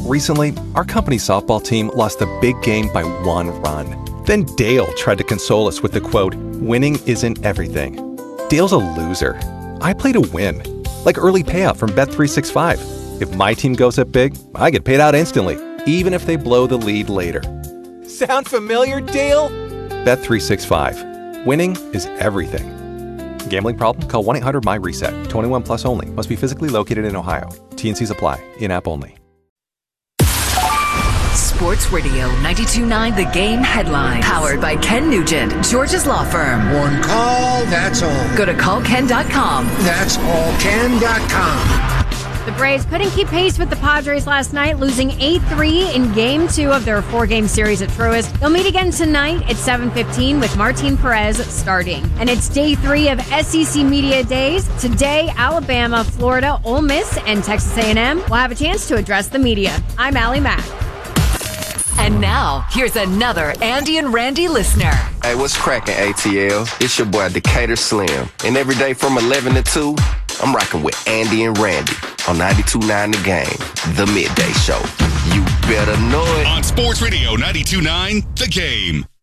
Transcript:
Recently, our company softball team lost a big game by 1 run. Then Dale tried to console us with the quote, "Winning isn't everything." Dale's a loser. I play to win. Like early payout from Bet365. If my team goes up big, I get paid out instantly, even if they blow the lead later. Sound familiar, Dale? Bet365. Winning is everything. Gambling problem? Call 1-800-MY-RESET. 21 plus only. Must be physically located in Ohio. T&Cs apply. In-app only. Sports Radio 92.9 The Game headline. Powered by Ken Nugent, George's Law Firm. One call, that's all. Go to callken.com. That's allken.com. The Braves couldn't keep pace with the Padres last night, losing 8-3 in Game 2 of their 4-game series at Truist. They'll meet again tonight at 7:15 with Martin Perez starting. And it's day 3 of SEC Media Days. Today, Alabama, Florida, Ole Miss, and Texas A&M will have a chance to address the media. I'm Allie Mack. And now, here's another Andy and Randy listener. Hey, what's cracking, ATL? It's your boy, Decatur Slim. And every day from 11 to 2, I'm rocking with Andy and Randy on 92.9 The Game, the midday show. You better know it. On Sports Radio 92.9 The Game.